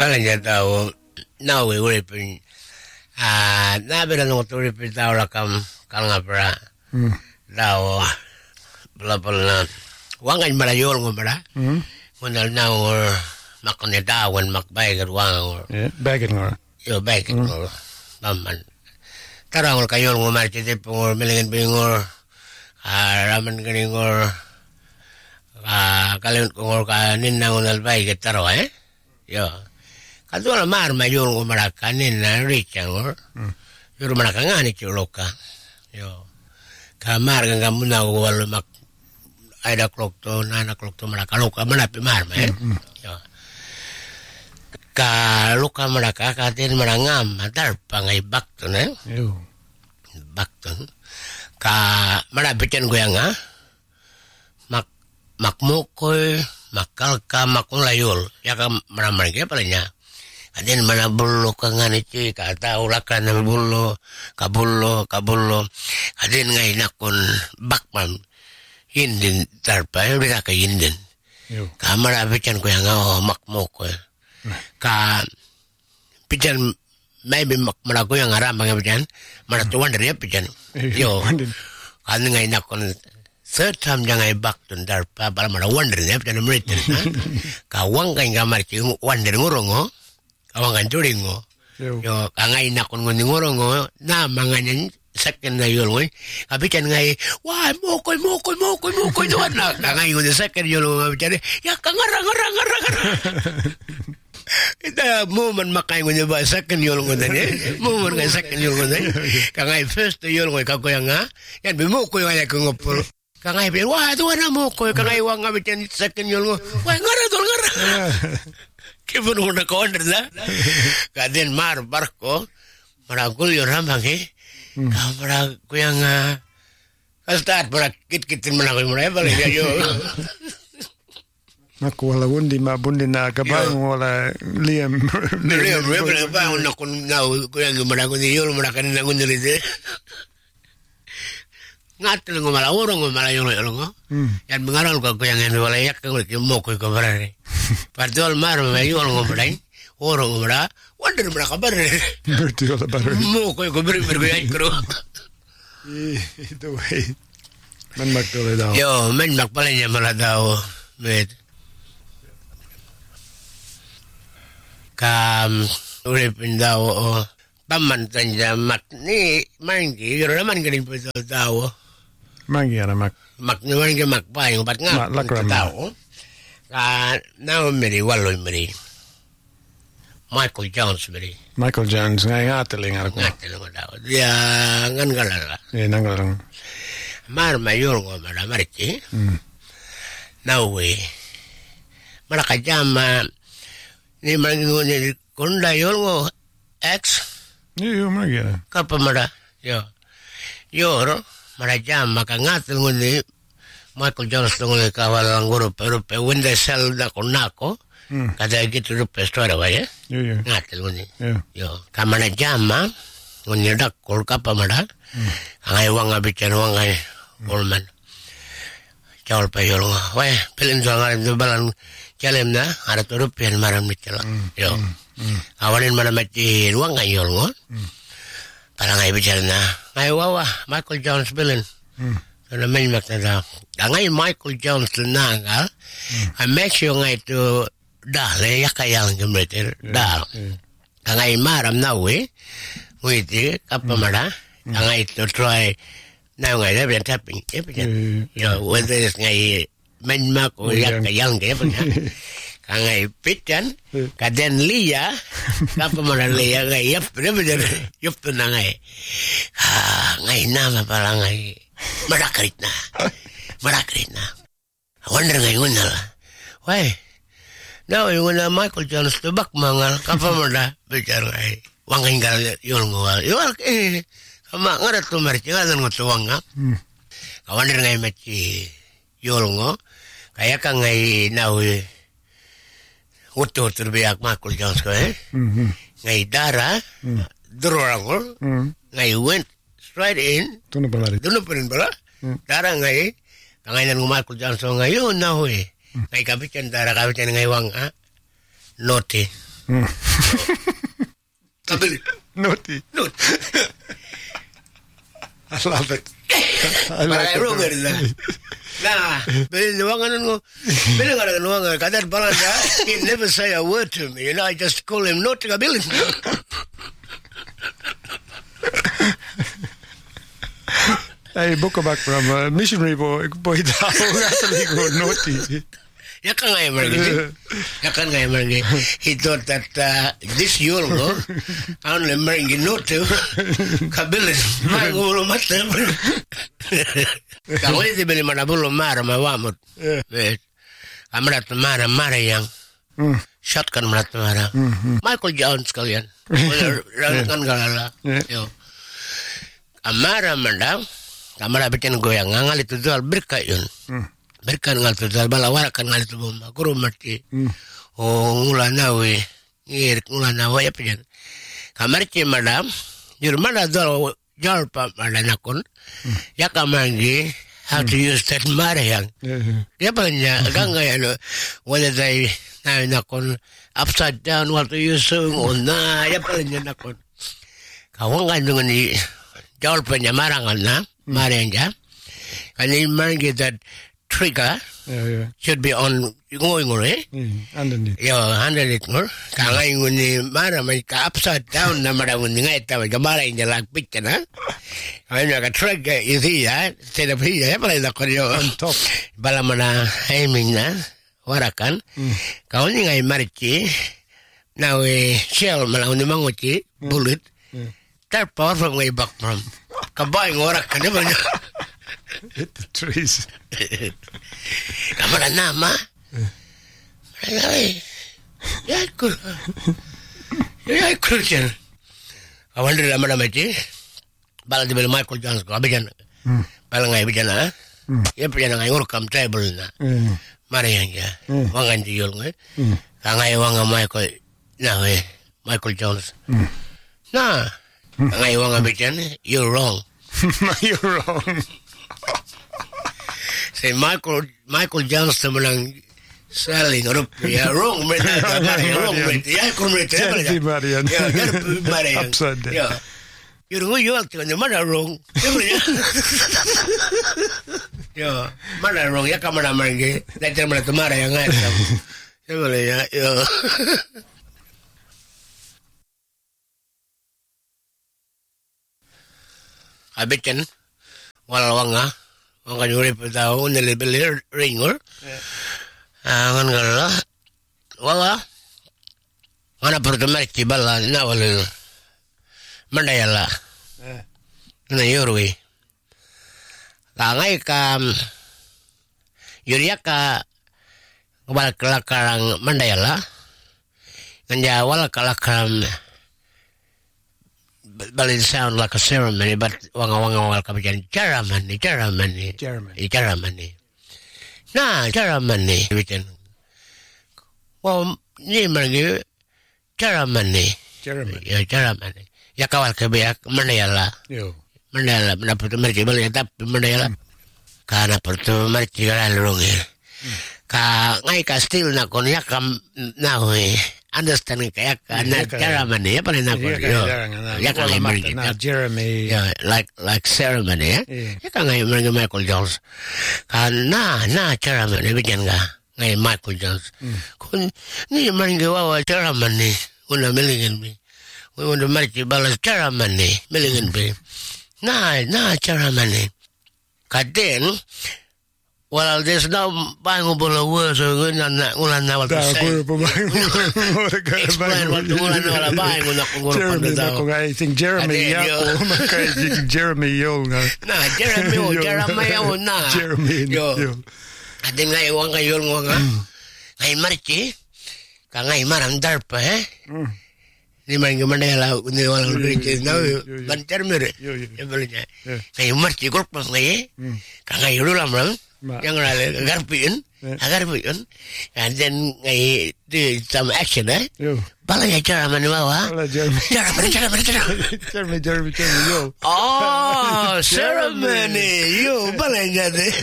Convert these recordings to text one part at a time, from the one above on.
Kalanya tahu nawe uripin na bera no uripin tahu lakam kalangapra tahu belapalna wangan malayol ngobra ngunal naur makne dawan makbay garwang bagen ngor yo bagen ngor maman tarangol kayol ngomar chite pungor melingen bingor ramen geningor kalian ngor kanin nangunal bay getaro yo kadua mar mayul ngomar kanin na richangor yur manaka ngani chuloka yo kamar gangamuna wal mak ada klok to nana klok to manaka loka manapi mar yo ka luka mereka katin merangam antar pangai bakton bakton ka mana bikin goyang mak mukoi makal ka makulayul ya ka meramar ke palanya katin mana bulu kangani ci kata ulakan bulu kabullo katin ngai nakon bakman hindin tarpa udah ka hindin ka mana bikin goyang mak mukoi ka pijan maybe marago yang aram bang pijan maratuan dari pijan yo kan ngai nakon third time jangai bak tundar pa bal marawan dari pijan merita ka wang kan gamar ki wan dari ngorongo awang kan turingo yo ka ngai nakon ngoni ngorongo na manganyan second na yul ngoy ka pijan ngai wah mokoy tuan na ka ngai ngoni second yul pijan ya ka ngarang ita moment makai ngunya ba second yol ngunya moment ngai second yol ngunya kangai first yol ngoy ka koyanga yan bimo ko yang ko ngopol kangai be wah tu ana mo ko kangai wang ngabitan second yol ngo wah ngara kibun una ko onda kaden mar barko maragul yo rambang kamera koyanga start berakit-kitin manakoy mo balik yo Aku wala wundi na kabang wala liam kabang nakon nau ko yang maragon yol marakan nangun dili ngatel ngomala orang ngomala yolo yan mengaral ko yang wala yak ko mo ko bare partol mar yol ngomalain orang ngomala wonder mara kabar berarti wala bare mo ko bare ay kro itu way man magtole daw yo men magpalanya mala daw med kam uripin daw pamantan jamak ni manggi raman galing po daw manggi ana mak ni manggi mak pa yung bat nga daw ka now meri waloy meri Michael Jones ngai ngateling ara ko daw dia ngan galala nangalang mar mayor ngo mara mariki now we mara kajama ni mangi ni konda yolgo X yo magya kapamara yo mara jam maka ngatel ngoni Michael Jones ngoni kawalang guru pero pe wende sel da konako kada gitu rupe story wa ya ngatel ngoni yo kamana jam ngoni dak kol kapamara ngai wanga bicara wangai olman jawal pe yolgo wa pelin jangar balan kalem na ada turupian maram mitela yo awalin mana mati ruang ayol ngo para ngai bicara na ngai wawa Michael Jones bilin na main makna da ngai Michael Jones na ngal I make sure ngai tu dah le yakayang gemreter dah ngai maram nawe witi kapamara ngai tu try na ngai da ben tapping yo whether is ngai men mak o yak yang ke pa kangai pitan kaden liya kapa mara liya ngai yap tu nangai ngai nama palangai marakritna wonder ngai ngunala wai now you wanna Michael Jones to bak mangal kapa mara bicara ngai wangai gal yol ngwal yol kama ngara tu marci ngadan ngotuwanga wonder ngai maci yol ngo kaya ka ngai nawi uto terbiak Michael Jones ko ngai dara dorangol ngai went straight in tuno pelin bala dara ngai kangai nan Michael Jones ngai nawi ngai kapitan dara kapitan ngai wang noti Kabili. Naughty. Not. I love it. I like it. Nah, he never say a word to me. I just call him Naughty Kabili. Hey, Boekebak from missionary boy down. Naughty. He thought that this Yolgo, only Maringi Notu, Kabili, Mangulo Master. Kawai di beli manabulo mara mawamut. Amrat mara Mariang. Shotgun marat mara. Michael Jones kalian. Kan galala. Yo. Amara mandang. Amara bikin goyang ngal itu jual berkayun. Berkan ngal tu jual balawara kan ngal itu bomba. Guru mati. Oh ngulana we. Ngir ngulana we apa jan. Kamar ci madam. Jurmana jual jual pa madanakun. Ya kamangi how to use that Mariang. Ya banyak ganga ya no. Whether they na nakon upside down what to use or na ya banyak nakon. Kawang kan dengan ni jual penyamarangan na Mariang ja. Kali mangi that trigger should be on going away. Underneath. Yeah, underneath more. Kaya yung ni Mara may ka-upside down na maraming nga ito. Kamara yung lag picture na. Kaya yung ka-trigger is here. Instead of here, pala yung ako yung on top. Bala mo na aiming na. Warakan. Kaya yung nga yung marichi. Now, shell malaw ni manguchi. Bullet. That powerful way back from. Kabayang warakan. Diba niya? Hit the trees. Kamara nama. Ya ikut je. Kawan dia mana macam bala di bela Michael Jones ko abijan. Bala ngai abijan na. Ya abijan ngai ngurkam table na. Mari yang ya. Wangan diol ngai. Ngai wanga Michael na we Michael Jones. Nah. Ngai wanga abijan you're wrong. You're wrong. Say Michael Jones temenang selling rupiah wrong mereka wrong mereka ya mereka Marian upside down ya you jual tu mana wrong ya mana wrong ya kamera mereka nanti mana tu mana yang ada ya ya abitan walawanga Wanga nyuri petau nilai ringor. Kan kalau wala mana pertama cibala na wala mandayala. Na yorwi. Kangai kam yuria ka wala kelakarang mandayala. Nganja wala kelakaram. But it sounds like a ceremony, but wanga kabijan Germany. Nah, Germany. Well, ni mergi Germany. Ya Germany. Ya kawal kebiak Mandayala. Mandayala, mana pertu mergi balik tapi Mandayala. Karena pertu mergi garal rongi. Ka ngai ka still na kon ya kam na we. Understanding kayak na ceremony ya paling nak ya kan mergi Jeremy like ceremony ya kan ngai mergi Michael Jones kan na ceremony bikin ga ngai Michael Jones kun ni mergi wa ceremony una melingen bi una mergi balas ceremony melingen bi na ceremony kaden. Well, there's no bangable words or good on that. Well, I know what to say. Explain what you're buying when I think Jeremy Jeremy Yo. Nah, Jeremy Yo. I think I want a young one. I marchi. Can I marang darpa, eh? Ni main Mandela ni orang British now banter mere. I marchi grup pas ngai. Kan ai ulam ram. Yang lalu agar and then I do some action, eh? Balanya cara manual, Jeremy, yo. Oh, ceremony, yo, balanya deh.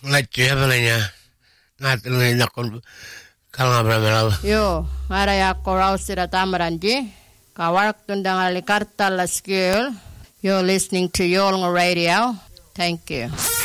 Ngalacu ya malanya. Ngatul nakon kalau ngabramelaw. Yo, ngaray ako raw sila tamaranji. Kawarak tundang alikarta la skill. You're listening to Yolnga Radio. Thank you.